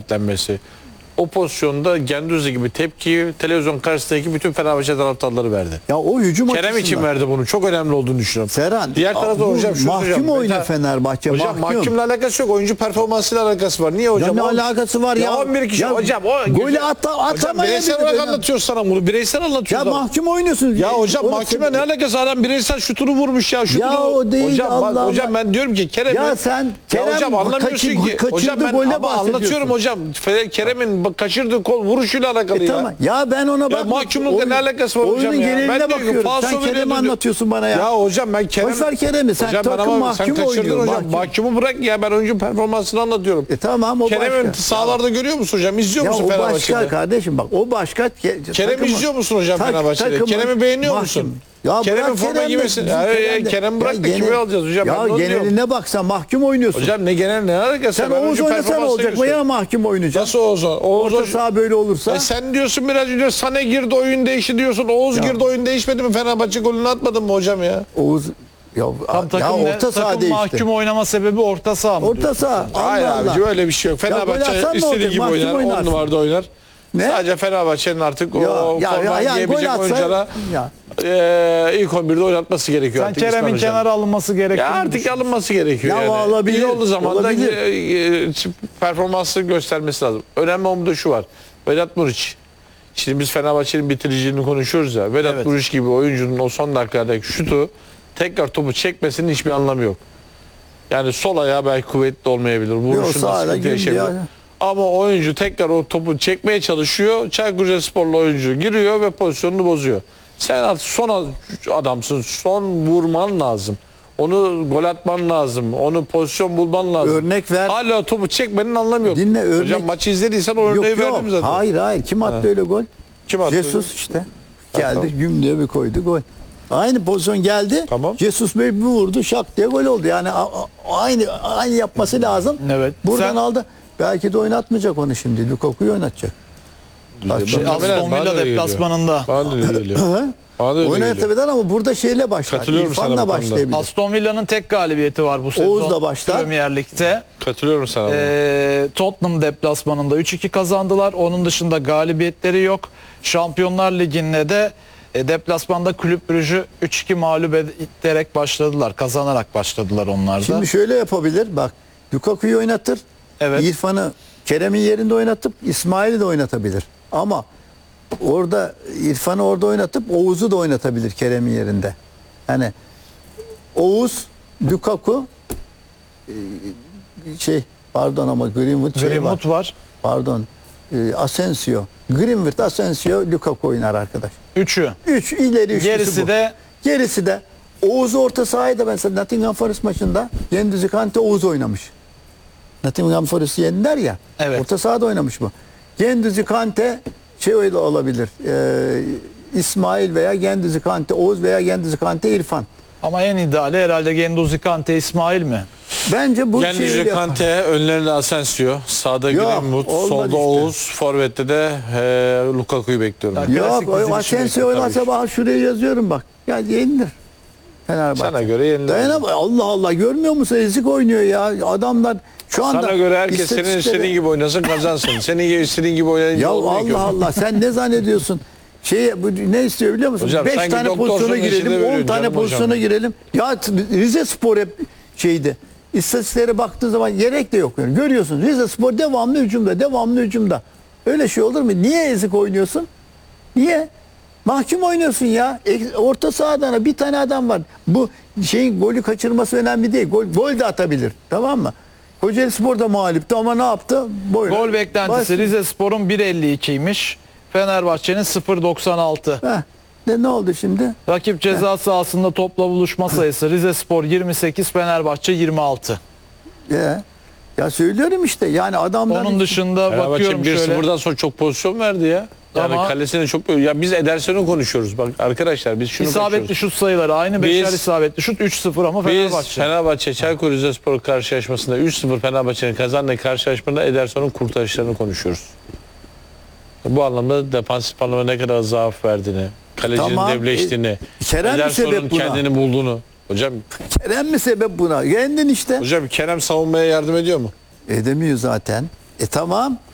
işaretlenmesi. O pozisyonda Guendouzi gibi tepkiyi televizyon karşısındaki bütün Fenerbahçe taraftarları verdi. Ya o hücum Kerem için açısından. verdi bunu. Çok önemli olduğunu düşünüyorum. Serhan, Diğer tarafta bu hocam şunu mahkum hocam. oynuyor Fenerbahçe. Hocam mahkumla alakası yok. Oyuncu performansıyla alakası var. Niye hocam? Ya ne alakası var ya? 11 kişi Ya hocam. O golü hocam bireysel olarak anlatıyor sana bunu. Bireysel anlatıyor. Ya mahkum oynuyorsun. Ya hocam mahkumla ne alakası? Adam bireysel şutunu vurmuş ya. Şutunu. Ya o değil, hocam, Allah hocam ben diyorum ki Kerem'in. Ya sen Kerem hocam anlamıyorsun ki. Hocam ben ama anlatıyorum hocam. Kerem'in kaçırdığı kol vuruşuyla alakalı ya. Tamam. Ya ben ona bak. Mahkumlukla ne alakası var hocam oyunun ya? geneline Ben bakıyorum. Sen Kerem'i anlatıyorsun bana ya. Ya hocam ben Kerem... Boş ver Kerem'i. Sen hocam takım sen mahkum kaçırdın oynuyor. hocam. Mahkum. Mahkumu bırak ya, ben oyuncu performansını anlatıyorum. Tamam o Kerem'in başka. sahalarda görüyor musun hocam? İzliyor Ya musun o Fenerbahçe'de? başka kardeşim bak. O başka. Kerem'i izliyor musun hocam Fenerbahçe'de? Kerem'i beğeniyor musun? Ya Kerem'in forma giymesi. Kerem bırak da kimi alacağız hocam? Ya geneline baksan mahkum oynuyorsun. Hocam ne genel ne alakası? Sen Oğuz oynasan olacak mı ya mahkum oynayacak? Nasıl Oğuz? Orta saha böyle olursa. Sen diyorsun biraz önce Sané girdi oyun değişti diyorsun. Oğuz girdi oyun değişmedi mi? Fenerbahçe golünü atmadın mı hocam ya? Oğuz ya orta saha değişti. Mahkum oynama sebebi orta saha mı? Orta saha. Hayır Allah abicim Allah. öyle bir şey yok. gol atsan Fenerbahçe ne istediği olacak? gibi Mahkum oynar. 10 oynarsın. numarada oynar. Ne? Sadece Fenerbahçe'nin artık o forma gol giyebilecek atsa oyunculara ya. ilk 11'de oynatması gerekiyor. Sen artık Kerem'in İsmail hocam. kenara alınması gerekiyor. Ya artık alınması gerekiyor Ya yani. olabilir, İyi olduğu zaman da olabilir. performansı göstermesi lazım. Önemli olan da şu var. Vedat Muriç. Şimdi biz Fenerbahçe'nin bitiriciliğini konuşuyoruz ya. Vedat Evet. Muriç gibi oyuncunun o son dakikadaki şutu tekrar topu çekmesinin hiçbir anlamı yok. Yani sol ayağı belki kuvvetli olmayabilir. Vuruşunda sağda sıkıntı yaşayabilir. ya. Ama oyuncu tekrar o topu çekmeye çalışıyor. Çaykur Rizesporlu oyuncu giriyor ve pozisyonunu bozuyor. Sen artık son adamsın. Son vurman lazım. Onu gol atman lazım. Onu pozisyon bulman lazım. Örnek ver. Hala topu çekmenin anlamı yok. Dinle, örnek. Hocam maçı izlediysen o örneği verdim zaten. Hayır. Kim attı öyle gol? Kim attı? Jesus işte. Geldi tamam. güm diye bir koydu gol. Aynı pozisyon geldi. Tamam. Jesus Bey bir vurdu şak diye gol oldu. Yani aynı yapması lazım. Evet. Buradan Sen- aldı. Belki de oynatmayacak onu şimdi. Lukaku'yu oynatacak. Aston Villa deplasmanında. Bana da öyle geliyor. Bana da öyle geliyor. Oynatabilir ama burada şeyle başlar. Katılıyorum sana bu İrfan'la konuda. başlayabilir. Aston Villa'nın tek galibiyeti var bu sezon. Oğuz da başlar. Premier Lig'de. Katılıyorum sana. Tottenham deplasmanında 3-2 kazandılar. Onun dışında galibiyetleri yok. Şampiyonlar Ligi'nde de deplasmanda Kulüp Brugge'ü 3-2 mağlup ederek başladılar. Kazanarak başladılar onlar da. Şimdi şöyle yapabilir. Bak Lukaku'yu oynatır. Evet. İrfan'ı Kerem'in yerinde oynatıp İsmail'i de oynatabilir. Ama orada İrfan'ı orada oynatıp Oğuz'u da oynatabilir Kerem'in yerinde. Yani Oğuz, Lukaku pardon ama Greenwood var. Greenwood var. Pardon. Asensio. Greenwood, Asensio, Lukaku oynar arkadaş. 3'ü. 3 ileri üçlüsü Gerisi bu. de Gerisi de Oğuz orta sahayı da mesela Nottingham Forest maçında Guendouzi Kante Oğuz oynamış. Nottingham Forest'ı yendiler ya. Evet. Orta sahada oynamış bu. Guendouzi Kante öyle olabilir. İsmail veya Guendouzi Kante Oğuz veya Guendouzi Kante İrfan. ama en ideali herhalde Guendouzi, Kante, İsmail mi? Bence bu Gendüzi Kante, önlerinde Asensio, sağda Yok, Greenwood, olmaz solda işte. Oğuz, forvette de Lukaku'yu bekliyorum. Ya, klasik Yok dizilişi Asensio bekliyor oynarsa bak şuraya yazıyorum bak. Ya yenilir. Fenerbahçe. Sana göre yenilir. Dayanamaz. Allah Allah görmüyor musun? Ezik oynuyor ya. Adamlar şu anda Sana göre herkes senin istatistikleri- istediğin gibi oynasın kazansın. Senin istediğin gibi oynayınca Ya olmuyor ki. Allah Allah sen ne zannediyorsun? Bu ne istiyor biliyor musun? Hocam, 5 sanki tane doktorsun, pozisyona işini girelim, 10 veriyorsun tane canım pozisyona hocam. girelim. Ya Rize Spor hep şeydi. İstatistiklere baktığın zaman gerek de yok. Yani. Görüyorsun Rize Spor devamlı hücumda. Öyle şey olur mu? Niye ezik oynuyorsun? Niye? Mahkum oynuyorsun ya. Orta sahadan bir tane adam var. Bu şeyin golü kaçırması önemli değil. Gol de atabilir. Tamam mı? Kocaeli Spor da mağluptu ama ne yaptı? Gol beklentisi Rizespor'un 1.52'ymiş. Fenerbahçe'nin 0.96. Heh. Ne oldu şimdi? Rakip ceza sahasında topla buluşma sayısı Rizespor 28, Fenerbahçe 26. Ya söylüyorum işte yani adamların... Onun dışında Fenerbahçe bakıyorum şöyle. 1-0'dan sonra çok pozisyon verdi ya. Yani Ama- kalesine çok... Ya biz Ederson'u konuşuyoruz. Bak arkadaşlar biz şunu İsabetli konuşuyoruz. şut sayıları aynı. Biz- Beşer isabetli şut 3-0 ama Biz Fenerbahçe. Çaykur Rizespor karşılaşmasında 3-0 Fenerbahçe'nin kazandığı karşılaşmada Ederson'un kurtarışlarını konuşuyoruz. Bu anlamda defansif anlamda ne kadar zaaf verdiğini, kalecinin Tamam, devleştiğini, Kerem mi Ederson'un sebep buna? kendini bulduğunu. Hocam Kerem mi sebep buna? Kendin işte. Kerem savunmaya yardım ediyor mu? Edemiyor zaten. Tamam.